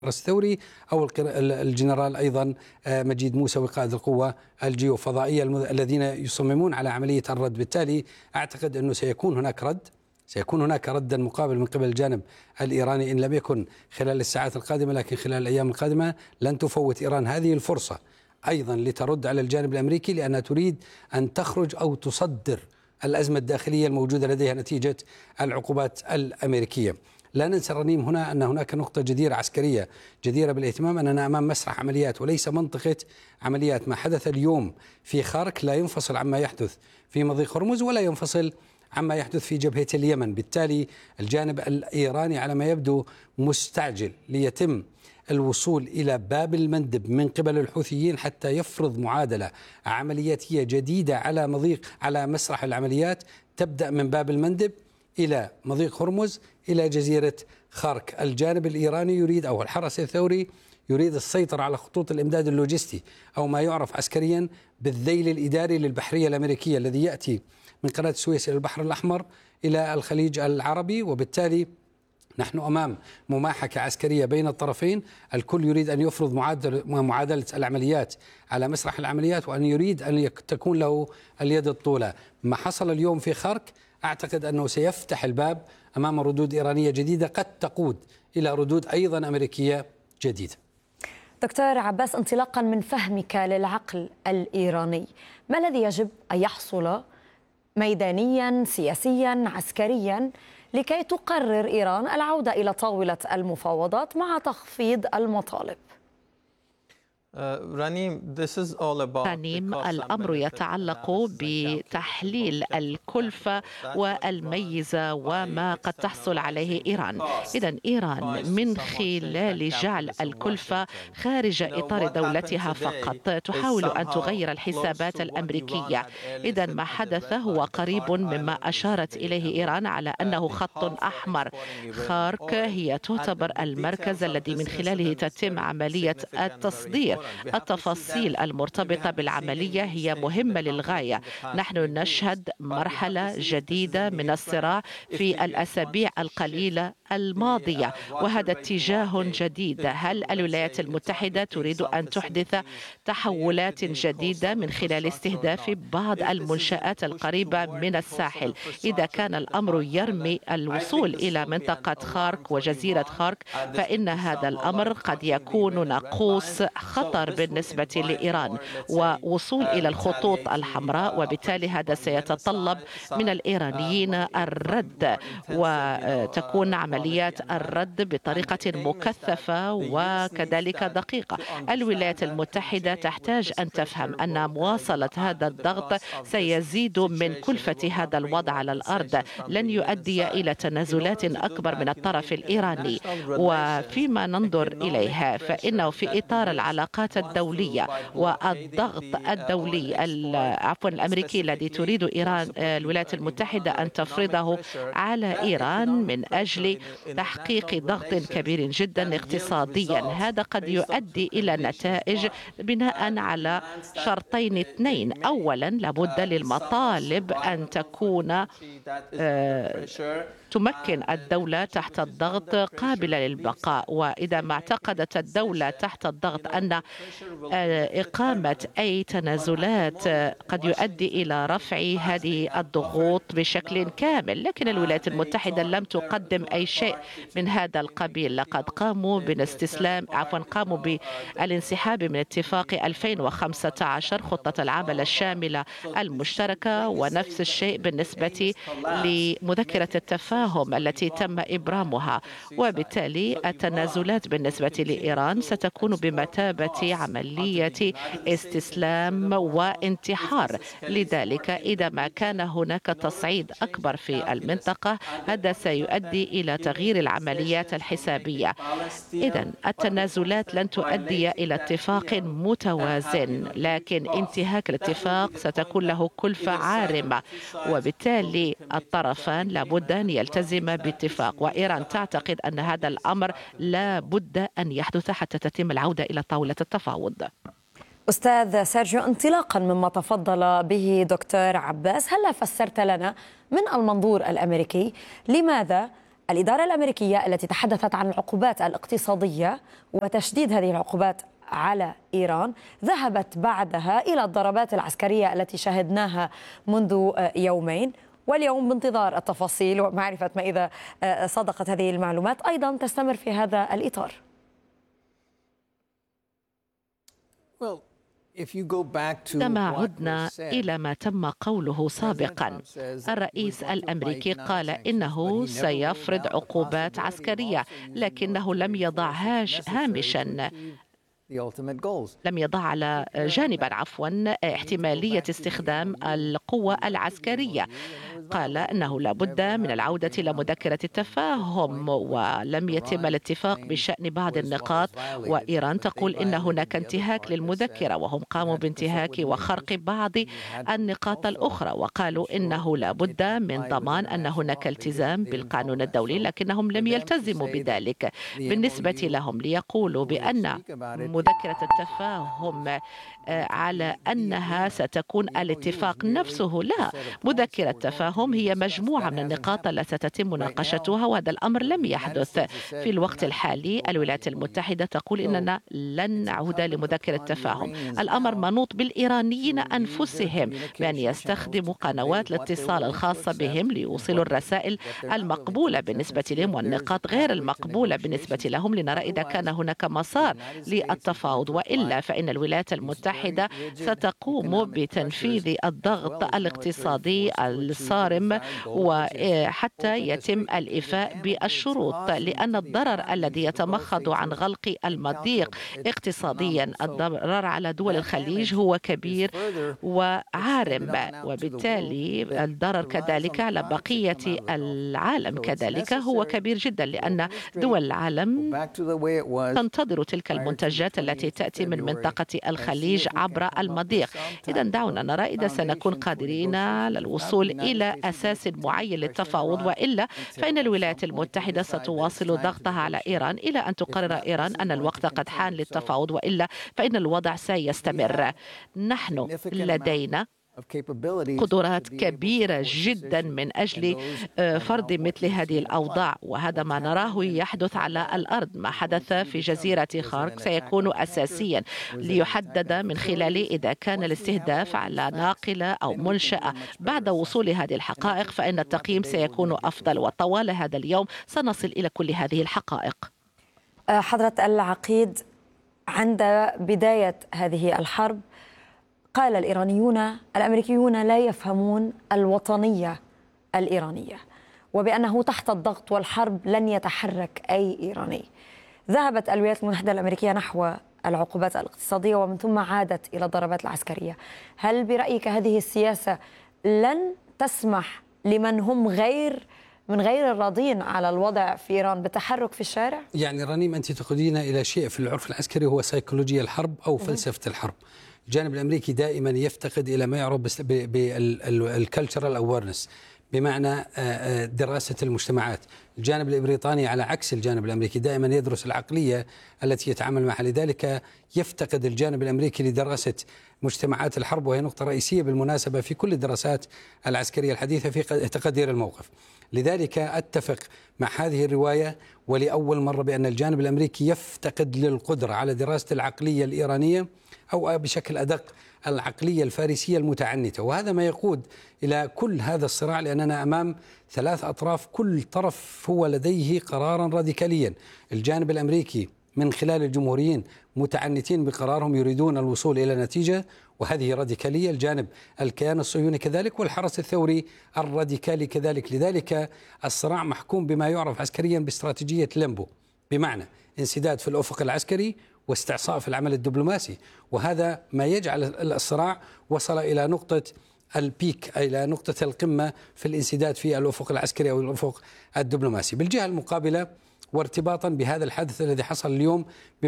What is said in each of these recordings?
الثوري أو الجنرال أيضا مجيد موسوي قائد القوة الجيوفضائية الذين يصممون على عملية الرد. بالتالي أعتقد أنه سيكون هناك ردا مقابل من قبل الجانب الإيراني إن لم يكن خلال الساعات القادمة، لكن خلال الأيام القادمة لن تفوت إيران هذه الفرصة أيضا لترد على الجانب الأمريكي، لأنها تريد أن تخرج أو تصدر الأزمة الداخلية الموجودة لديها نتيجة العقوبات الأمريكية. لا ننسى رنيم هنا أن هناك نقطة جديرة عسكرية جديرة بالاهتمام، أننا أمام مسرح عمليات وليس منطقة عمليات. ما حدث اليوم في خارك لا ينفصل عما يحدث في مضيق هرمز ولا ينفصل عما يحدث في جبهة اليمن. بالتالي الجانب الإيراني على ما يبدو مستعجل ليتم الوصول إلى باب المندب من قبل الحوثيين حتى يفرض معادلة عملياتية جديدة على مسرح العمليات، تبدأ من باب المندب إلى مضيق هرمز إلى جزيرة خارك. الجانب الإيراني يريد، أو الحرس الثوري يريد السيطرة على خطوط الإمداد اللوجستي أو ما يعرف عسكريا بالذيل الإداري للبحرية الأمريكية الذي يأتي من قناة السويس إلى البحر الأحمر إلى الخليج العربي. وبالتالي نحن أمام مماحكة عسكرية بين الطرفين، الكل يريد أن يفرض معادلة العمليات على مسرح العمليات، وأن يريد أن تكون له اليد الطولى. ما حصل اليوم في خارك أعتقد أنه سيفتح الباب أمام ردود إيرانية جديدة قد تقود إلى ردود أيضا أمريكية جديدة. دكتور عباس، انطلاقا من فهمك للعقل الإيراني، ما الذي يجب أن يحصل ميدانيا سياسيا عسكريا لكي تقرر إيران العودة إلى طاولة المفاوضات مع تخفيض المطالب؟ رنيم، الأمر يتعلق بتحليل الكلفة والميزة وما قد تحصل عليه إيران. إذن إيران من خلال جعل الكلفة خارج إطار دولتها فقط تحاول أن تغير الحسابات الأمريكية. إذن ما حدث هو قريب مما أشارت إليه إيران على أنه خط أحمر. خارك هي تعتبر المركز الذي من خلاله تتم عملية التصدير. التفاصيل المرتبطة بالعملية هي مهمة للغاية. نحن نشهد مرحلة جديدة من الصراع في الأسابيع القليلة الماضية، وهذا اتجاه جديد. هل الولايات المتحدة تريد أن تحدث تحولات جديدة من خلال استهداف بعض المنشآت القريبة من الساحل؟ إذا كان الأمر يرمي الوصول إلى منطقة خارك وجزيرة خارك، فإن هذا الأمر قد يكون ناقوس خطر بالنسبة لإيران ووصول إلى الخطوط الحمراء، وبالتالي هذا سيتطلب من الإيرانيين الرد، وتكون عمليات الرد بطريقة مكثفة وكذلك دقيقة. الولايات المتحدة تحتاج أن تفهم أن مواصلة هذا الضغط سيزيد من كلفة هذا الوضع على الأرض، لن يؤدي إلى تنازلات أكبر من الطرف الإيراني. وفيما ننظر إليها فإنه في إطار العلاقات الدولية والضغط الدولي الأمريكي الذي تريد إيران الولايات المتحدة أن تفرضه على إيران من أجل تحقيق ضغط كبير جدا اقتصاديا. هذا قد يؤدي إلى نتائج بناء على شرطين اثنين. أولا، لابد للمطالب أن تكون تمكن الدولة تحت الضغط قابلة للبقاء، وإذا ما اعتقدت الدولة تحت الضغط أن إقامة أي تنازلات قد يؤدي إلى رفع هذه الضغوط بشكل كامل. لكن الولايات المتحدة لم تقدم أي شيء من هذا القبيل. لقد قاموا بالانسحاب من اتفاق 2015 خطة العمل الشاملة المشتركة، ونفس الشيء بالنسبة لمذكرة التفاهم التي تم إبرامها. وبالتالي التنازلات بالنسبة لإيران ستكون بمثابة عملية استسلام وانتحار. لذلك إذا ما كان هناك تصعيد أكبر في المنطقة، هذا سيؤدي إلى تغيير العمليات الحسابية. إذن التنازلات لن تؤدي إلى اتفاق متوازن، لكن انتهاك الاتفاق ستكون له كلفة عارمة، وبالتالي الطرفان لابد أن يلتزم باتفاق. وإيران تعتقد أن هذا الأمر لا بد أن يحدث حتى تتم العودة إلى طاولة التفاوض. أستاذ سيرجيو، انطلاقا مما تفضل به دكتور عباس، هل فسرت لنا من المنظور الأمريكي لماذا الإدارة الأمريكية التي تحدثت عن العقوبات الاقتصادية وتشديد هذه العقوبات على إيران ذهبت بعدها إلى الضربات العسكرية التي شاهدناها منذ يومين، واليوم بانتظار التفاصيل ومعرفة ما إذا صدقت هذه المعلومات أيضا تستمر في هذا الإطار. عندما عدنا إلى ما تم قوله سابقا، الرئيس الأمريكي قال إنه سيفرض عقوبات عسكرية، لكنه لم يضع هامشا، لم يضع على جانبا احتمالية استخدام القوة العسكرية. قال أنه لا بد من العودة إلى مذكرة التفاهم، ولم يتم الاتفاق بشأن بعض النقاط، وإيران تقول إن هناك انتهاك للمذكرة، وهم قاموا بانتهاك وخرق بعض النقاط الأخرى، وقالوا إنه لا بد من ضمان أن هناك التزام بالقانون الدولي، لكنهم لم يلتزموا بذلك. بالنسبة لهم ليقولوا بأن مذكرة التفاهم على أنها ستكون الاتفاق نفسه، لا، مذكرة التفاهم هي مجموعة من النقاط التي ستتم مناقشتها، وهذا الأمر لم يحدث. في الوقت الحالي الولايات المتحدة تقول إننا لن نعود لمذكرة التفاهم. الأمر منوط بالإيرانيين أنفسهم بأن يستخدموا قنوات الاتصال الخاصة بهم ليوصلوا الرسائل المقبولة بالنسبة لهم والنقاط غير المقبولة بالنسبة لهم، لنرى إذا كان هناك مسار للتفاوض، وإلا فإن الولايات المتحدة ستقوم بتنفيذ الضغط الاقتصادي الصارم وحتى يتم الإيفاء بالشروط، لأن الضرر الذي يتمخض عن غلق المضيق اقتصاديا، الضرر على دول الخليج هو كبير وعارم، وبالتالي الضرر كذلك على بقية العالم كذلك هو كبير جدا، لأن دول العالم تنتظر تلك المنتجات التي تأتي من منطقة الخليج عبر المضيق. إذا دعونا نرى إذا سنكون قادرين على الوصول إلى أساس معين للتفاوض، وإلا فإن الولايات المتحدة ستواصل ضغطها على إيران إلى أن تقرر إيران أن الوقت قد حان للتفاوض، وإلا فإن الوضع سيستمر. نحن لدينا قدرات كبيرة جدا من أجل فرض مثل هذه الأوضاع، وهذا ما نراه يحدث على الأرض. ما حدث في جزيرة خارك سيكون أساسيا ليحدد من خلاله إذا كان الاستهداف على ناقلة أو منشأة. بعد وصول هذه الحقائق فإن التقييم سيكون أفضل، وطوال هذا اليوم سنصل إلى كل هذه الحقائق. حضرة العقيد، عند بداية هذه الحرب قال الأمريكيون لا يفهمون الوطنية الإيرانية، وبأنه تحت الضغط والحرب لن يتحرك أي إيراني. ذهبت الولايات المتحدة الأمريكية نحو العقوبات الاقتصادية ومن ثم عادت إلى الضربات العسكرية. هل برأيك هذه السياسة لن تسمح لمن هم من غير الراضين على الوضع في إيران بالتحرك في الشارع؟ يعني رنيم، أنت تقودين إلى شيء في العرف العسكري هو سيكولوجيا الحرب أو فلسفة الحرب. الجانب الأمريكي دائما يفتقد إلى ما يعرف بالكالتشرال أويرنس، بمعنى دراسة المجتمعات. الجانب البريطاني على عكس الجانب الأمريكي دائما يدرس العقلية التي يتعامل معها، لذلك يفتقد الجانب الأمريكي لدراسة مجتمعات الحرب، وهي نقطة رئيسية بالمناسبة في كل الدراسات العسكرية الحديثة في تقدير الموقف. لذلك أتفق مع هذه الرواية ولأول مرة بأن الجانب الأمريكي يفتقد للقدرة على دراسة العقلية الإيرانية، أو بشكل أدق العقلية الفارسية المتعنتة، وهذا ما يقود إلى كل هذا الصراع، لأننا أمام ثلاث أطراف، كل طرف هو لديه قرارا راديكاليا. الجانب الأمريكي من خلال الجمهوريين متعنتين بقرارهم، يريدون الوصول إلى نتيجة، وهذه راديكالية. الجانب الكيان الصهيوني كذلك، والحرس الثوري الراديكالي كذلك. لذلك الصراع محكوم بما يعرف عسكريا باستراتيجية ليمبو، بمعنى انسداد في الأفق العسكري واستعصاء في العمل الدبلوماسي، وهذا ما يجعل الصراع وصل إلى نقطة البيك، أي إلى نقطة القمة في الانسداد في الأفق العسكري أو الأفق الدبلوماسي. بالجهة المقابلة وارتباطا بهذا الحدث الذي حصل اليوم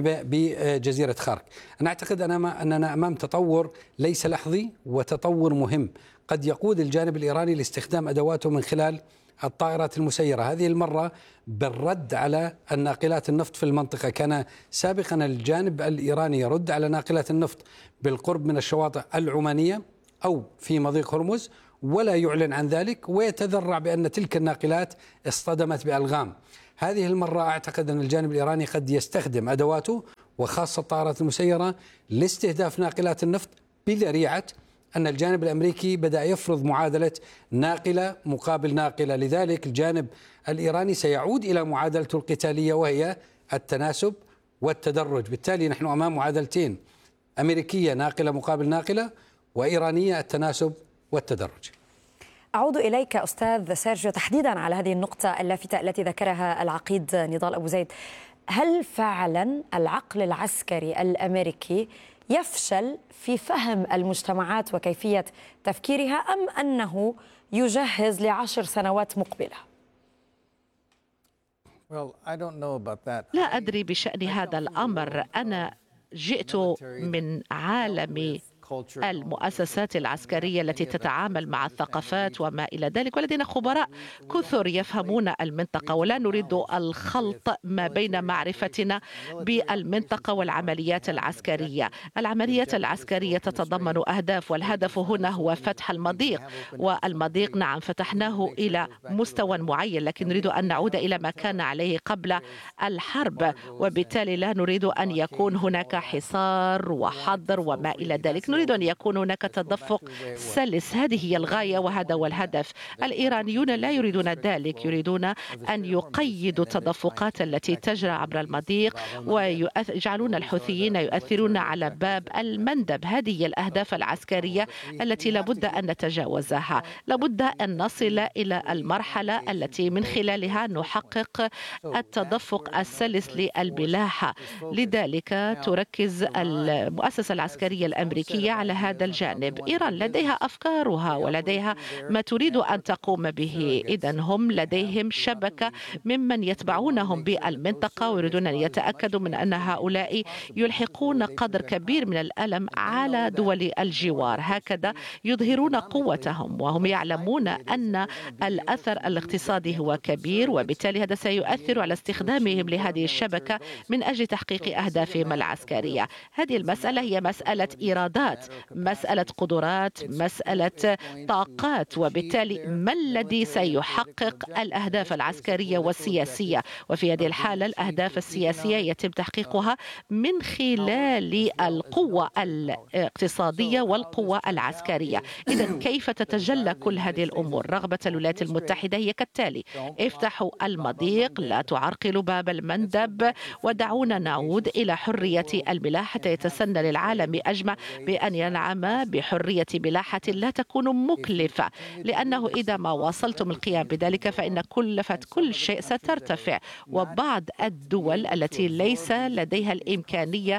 بجزيرة خارك، أنا أعتقد أننا أمام تطور ليس لحظي وتطور مهم، قد يقود الجانب الإيراني لاستخدام أدواته من خلال الطائرات المسيرة، هذه المرة بالرد على الناقلات النفط في المنطقة. كان سابقا الجانب الإيراني يرد على ناقلات النفط بالقرب من الشواطئ العمانية أو في مضيق هرمز، ولا يعلن عن ذلك، ويتذرع بأن تلك الناقلات اصطدمت بألغام. هذه المرة أعتقد أن الجانب الإيراني قد يستخدم أدواته وخاصة الطائرات المسيرة لاستهداف ناقلات النفط، بذريعة أن الجانب الأمريكي بدأ يفرض معادلة ناقلة مقابل ناقلة. لذلك الجانب الإيراني سيعود إلى معادلته القتالية، وهي التناسب والتدرج. بالتالي نحن أمام معادلتين: أمريكية ناقلة مقابل ناقلة، وإيرانية التناسب والتدرج. أعود إليك أستاذ سيرجيو تحديدا على هذه النقطة اللافتة التي ذكرها العقيد نضال أبو زيد. هل فعلا العقل العسكري الأمريكي يفشل في فهم المجتمعات وكيفية تفكيرها، أم أنه يجهز ل10 سنوات مقبلة؟ لا أدري بشأن هذا الأمر. أنا جئت من عالم المؤسسات العسكرية التي تتعامل مع الثقافات وما إلى ذلك، ولدينا خبراء كثر يفهمون المنطقة، ولا نريد الخلط ما بين معرفتنا بالمنطقة والعمليات العسكرية. العمليات العسكرية تتضمن أهداف، والهدف هنا هو فتح المضيق، والمضيق نعم فتحناه إلى مستوى معين، لكن نريد أن نعود إلى ما كان عليه قبل الحرب، وبالتالي لا نريد أن يكون هناك حصار وحظر وما إلى ذلك. نريد أن يكون هناك تدفق سلس. هذه هي الغاية وهذا هو الهدف. الإيرانيون لا يريدون ذلك، يريدون أن يقيدوا التدفقات التي تجرى عبر المضيق، ويجعلون الحوثيين يؤثرون على باب المندب. هذه هي الأهداف العسكرية التي لابد أن نتجاوزها. لابد أن نصل إلى المرحلة التي من خلالها نحقق التدفق السلس للملاحة. لذلك تركز المؤسسة العسكرية الأمريكية على هذا الجانب. إيران لديها أفكارها ولديها ما تريد أن تقوم به، إذن هم لديهم شبكة ممن يتبعونهم بالمنطقة، ويريدون أن يتأكدوا من أن هؤلاء يلحقون قدر كبير من الألم على دول الجوار. هكذا يظهرون قوتهم، وهم يعلمون أن الأثر الاقتصادي هو كبير، وبالتالي هذا سيؤثر على استخدامهم لهذه الشبكة من أجل تحقيق أهدافهم العسكرية. هذه المسألة هي مسألة إيرادات، مسألة قدرات، مسألة طاقات، وبالتالي ما الذي سيحقق الأهداف العسكرية والسياسية؟ وفي هذه الحالة الأهداف السياسية يتم تحقيقها من خلال القوة الاقتصادية والقوة العسكرية. إذن كيف تتجلى كل هذه الأمور؟ رغبة الولايات المتحدة هي كالتالي: افتحوا المضيق، لا تعرقلوا باب المندب، ودعونا نعود إلى حرية الملاحة حتى يتسنى للعالم أجمع بأن ينعم بحرية ملاحة لا تكون مكلفة، لأنه إذا ما واصلتم القيام بذلك فإن كلفة كل شيء سترتفع، وبعض الدول التي ليس لديها الإمكانية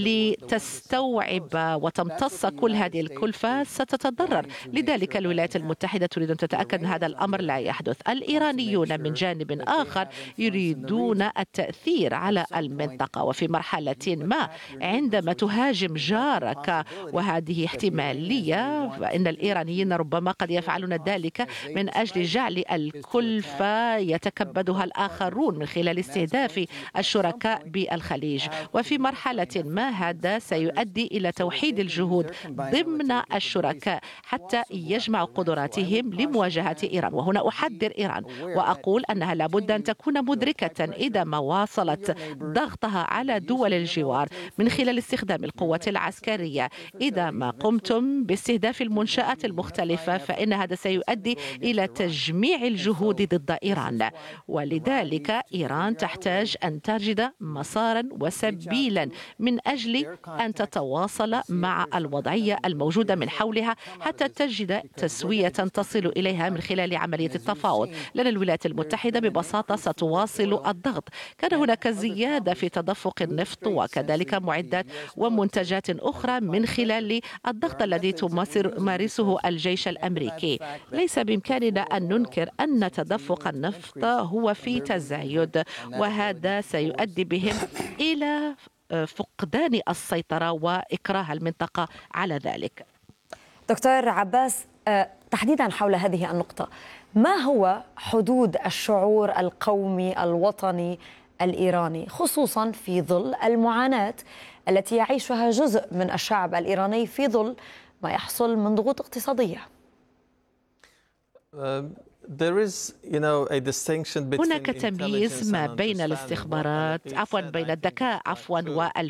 لتستوعب وتمتص كل هذه الكلفة ستتضرر. لذلك الولايات المتحدة تريد أن تتأكد أن هذا الأمر لا يحدث. الإيرانيون من جانب آخر يريدون التأثير على المنطقة، وفي مرحلة ما عندما تهاجم جارك، وهذه احتمالية، فإن الإيرانيين ربما قد يفعلون ذلك من أجل جعل الكلفة يتكبدها الآخرون من خلال استهداف الشركاء بالخليج. وفي مرحلة ما هذا سيؤدي إلى توحيد الجهود ضمن الشركاء حتى يجمعوا قدراتهم لمواجهة إيران. وهنا أحذر إيران وأقول أنها لابد أن تكون مدركة إذا ما واصلت ضغطها على دول الجوار من خلال استخدام القوة العسكرية، إذا ما قمتم باستهداف المنشآت المختلفة فإن هذا سيؤدي إلى تجميع الجهود ضد إيران. ولذلك إيران تحتاج أن تجد مسارا وسبيلا من أجل أن تتواصل مع الوضعية الموجودة من حولها حتى تجد تسوية تصل إليها من خلال عملية التفاوض، لأن الولايات المتحدة ببساطة ستواصل الضغط. كان هناك زيادة في تدفق النفط وكذلك معدات ومنتجات أخرى من خلال الضغط الذي تمارسه الجيش الأمريكي. ليس بإمكاننا أن ننكر أن تدفق النفط هو في تزايد، وهذا سيؤدي بهم إلى فقدان السيطرة وإكراه المنطقة على ذلك. دكتور عباس، تحديدا حول هذه النقطة، ما هو حدود الشعور القومي الوطني الإيراني، خصوصا في ظل المعاناة التي يعيشها جزء من الشعب الإيراني في ظل ما يحصل من ضغوط اقتصادية؟ هناك تمييز ما بين الاستخبارات بين الذكاء والفهم